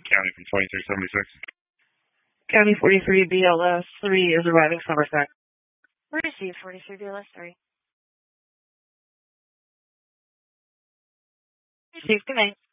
County from 2376. County 43 BLS 3 is arriving Somerset. Receive 43 BLS 3. Receive, good night.